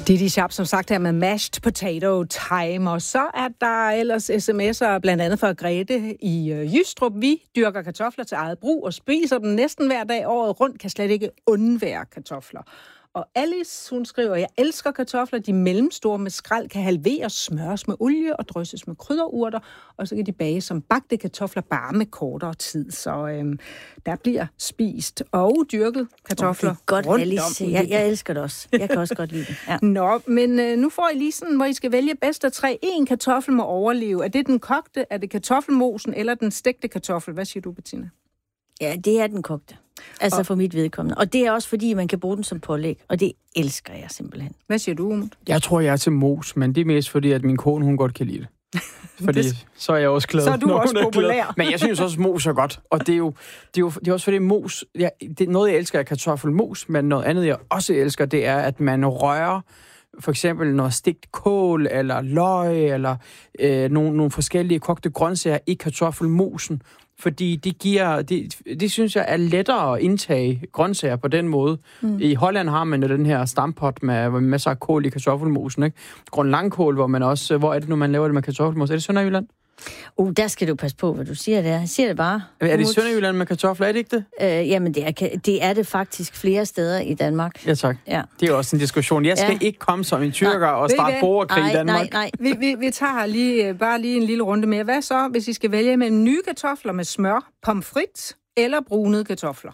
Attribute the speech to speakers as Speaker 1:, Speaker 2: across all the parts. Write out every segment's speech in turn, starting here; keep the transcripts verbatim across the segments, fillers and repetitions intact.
Speaker 1: Didi Sharp, som sagt her med mashed potato time, og så er der ellers sms'er, blandt andet fra Grete i Jystrup. Vi dyrker kartofler til eget brug og spiser dem næsten hver dag året rundt, kan slet ikke undvære kartofler. Og Alice, hun skriver, jeg elsker kartofler, de mellemstore med skrald kan halveres, smøres med olie og drysses med krydderurter, og så kan de bages som bagte kartofler bare med kortere tid. Så øhm, der bliver spist og dyrket kartofler.
Speaker 2: Oh, det er godt,
Speaker 1: rundt
Speaker 2: Alice.
Speaker 1: om.
Speaker 2: Jeg, jeg elsker det også. Jeg kan også godt lide det. Ja.
Speaker 1: Nå, men øh, nu får I lige sådan, hvor I skal vælge bedst af tre. En kartoffel må overleve. Er det den kogte, er det kartoffelmosen eller den stegte kartoffel? Hvad siger du, Bettina?
Speaker 2: Ja, det er den kogte. Altså og... for mit vedkommende. Og det er også fordi, man kan bruge den som pålæg. Og det elsker jeg simpelthen.
Speaker 1: Hvad siger du, Umut?
Speaker 3: Jeg tror, jeg er til mos, men det er mest fordi, at min kone, hun godt kan lide det. Fordi det... så er jeg også glad.
Speaker 1: Så er du også populær.
Speaker 3: Men jeg synes også, mos er godt. Og det er jo, det er jo det er også fordi, mos... Ja, det er noget, jeg elsker, er kartoffelmos, men noget andet, jeg også elsker, det er, at man rører for eksempel noget stegt kål, eller løg, eller øh, nogle, nogle forskellige kogte grøntsager i kartoffelmosen. Fordi det giver, det, det synes jeg er lettere at indtage grøntsager på den måde. Mm. I Holland har man jo den her stampot med, med masser af kål i kartoffelmosen, ikke? Grøn langkål, hvor man også, hvor er det nu, man laver det med kartoffelmos? Er det Sønderjylland?
Speaker 2: Uh, der skal du passe på, hvad du siger der. Jeg siger det bare.
Speaker 3: Er det Sønderjylland med kartofler, er det ikke det?
Speaker 2: Øh, jamen, det er, det er det faktisk flere steder i Danmark.
Speaker 3: Ja, tak. Ja. Det er jo også en diskussion. Jeg skal ja. ikke komme som en tyrker nej. og starte borgerkrig i Danmark.
Speaker 2: Nej, nej,
Speaker 1: vi, vi, vi tager lige, bare lige en lille runde mere. Hvad så, hvis I skal vælge mellem nye kartofler med smør, pommes frites eller brunede kartofler?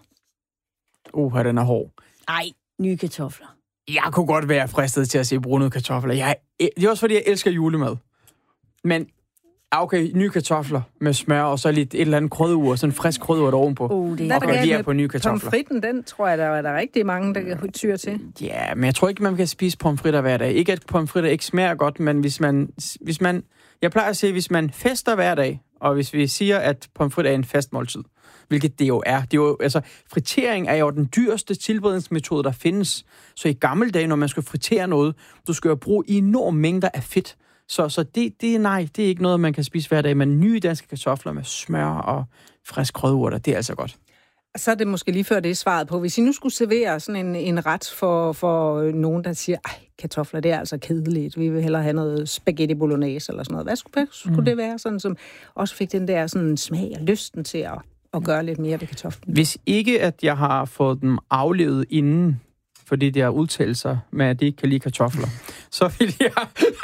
Speaker 3: Uh, den er hård.
Speaker 2: Nej, nye kartofler.
Speaker 3: Jeg kunne godt være fristet til at se brunede kartofler. Jeg, det er også fordi, jeg elsker julemad. Men okay, nye kartofler med smør, og så lidt et eller andet krydderurt, sådan en frisk krydderurt ovenpå.
Speaker 1: Uh, det
Speaker 3: er og gør på nye kartofler.
Speaker 1: Pomfritten, den tror jeg, der er der rigtig mange, der kan tyre til.
Speaker 3: Ja, men jeg tror ikke, man kan spise pomfritter hver dag. Ikke at pomfritter ikke smager godt, men hvis man, hvis man... Jeg plejer at sige, hvis man fester hver dag, og hvis vi siger, at pomfritter er en fastmåltid, hvilket det jo er. Det er jo, altså, fritering er jo den dyreste tilberedningsmetode, der findes. Så i gamle dage, når man skal fritere noget, du skal jo bruge enorme mængder af fedt. Så, så det, det, nej, det er ikke noget, man kan spise hver dag, men nye danske kartofler med smør og frisk krydderurter, det er altså godt.
Speaker 1: Så er det måske lige før det er svaret på. Hvis I nu skulle servere sådan en, en ret for, for nogen, der siger, ej, kartofler, det er altså kedeligt, vi vil hellere have noget spaghetti bolognese eller sådan noget. Hvad skulle, hvad skulle mm. det være, sådan, som også fik den der sådan, smag og lysten til at, at gøre lidt mere ved kartoflen?
Speaker 3: Hvis ikke, at jeg har fået dem aflevet inden, fordi de har udtalt sig med, at de ikke kan lide kartofler, så vil jeg...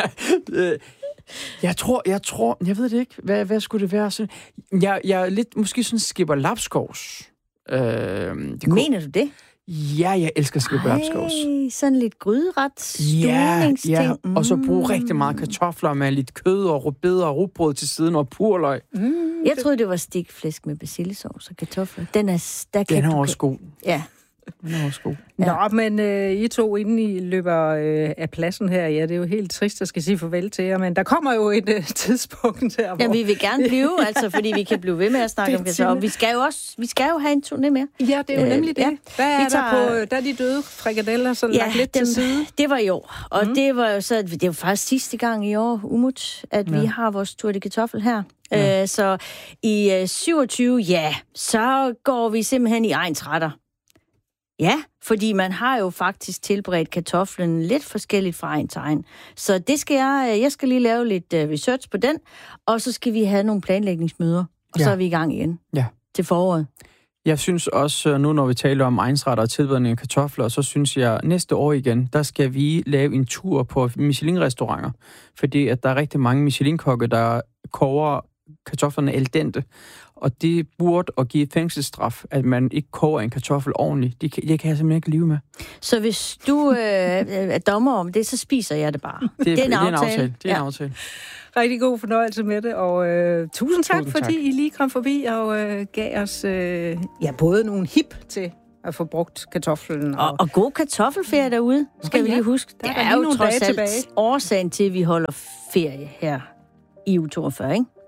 Speaker 3: jeg tror, jeg tror, jeg ved det ikke, hvad, hvad skulle det være? Jeg, jeg er lidt, måske sådan skipper lapskovs. Øh, det kunne...
Speaker 2: Mener du det?
Speaker 3: Ja, jeg elsker skipper lapskovs.
Speaker 2: Sådan lidt gryderet,
Speaker 3: ja, ja,
Speaker 2: mm.
Speaker 3: og så bruge rigtig meget kartofler med lidt kød og rødbeder og rugbrød til siden og purløg.
Speaker 2: Mm, jeg troede, det var stikflæsk med persillesovs og kartofler. Den er, der
Speaker 3: Den er også god.
Speaker 2: Ja.
Speaker 3: Den er også god.
Speaker 1: Ja. Nå, men øh, I to, inden I løber øh, af pladsen her, ja, det er jo helt trist at skal sige farvel til jer, men der kommer jo et øh, tidspunkt her, hvor...
Speaker 2: Ja, vi vil gerne blive, altså, fordi vi kan blive ved med at snakke om kartofler. Og vi skal jo også, vi skal jo have en turné mere.
Speaker 1: Ja, det er jo øh, nemlig det. Ja. Hvad er
Speaker 2: vi tager,
Speaker 1: der på, der er de døde frikadeller, så
Speaker 2: ja,
Speaker 1: lagt lidt
Speaker 2: dem,
Speaker 1: til side?
Speaker 2: Det var i år, og mm. det var jo så, det var faktisk sidste gang i år, Umut, at ja. vi har vores Tour de Kartoffel her. Ja. Øh, så i øh, syvogtyve, ja, så går vi simpelthen i egnsretter. Ja, fordi man har jo faktisk tilberedt kartoflen lidt forskelligt fra egen til egen. Så det skal jeg, jeg skal lige lave lidt research på den, og så skal vi have nogle planlægningsmøder, og ja. så er vi i gang igen
Speaker 3: ja.
Speaker 2: til foråret.
Speaker 3: Jeg synes også, nu når vi taler om egnsretter og tilberedning af kartofler, så synes jeg, næste år igen, der skal vi lave en tur på Michelin-restauranter, fordi at der er rigtig mange Michelin-kokke, der koger kartoflerne al dente. Og det burde at give fængselsstraf, at man ikke koger en kartoffel ordentligt. Det kan, det kan jeg simpelthen ikke leve med. Så
Speaker 2: hvis du øh, er dommer om det, så spiser jeg det bare.
Speaker 3: Det, det er en aftale. Det er en aftale. Det er ja. en aftale.
Speaker 1: Rigtig god fornøjelse med det, og øh, tusind tak, tusind fordi tak. I lige kom forbi og øh, gav os øh, ja, både nogle hip til at få brugt kartoflen.
Speaker 2: Og, og, og god kartoffelferie derude, skal okay, vi lige huske.
Speaker 1: Der
Speaker 2: det
Speaker 1: er,
Speaker 2: er jo trods alt
Speaker 1: tilbage.
Speaker 2: årsagen til, at vi holder ferie her i uge toogfyrre, ikke?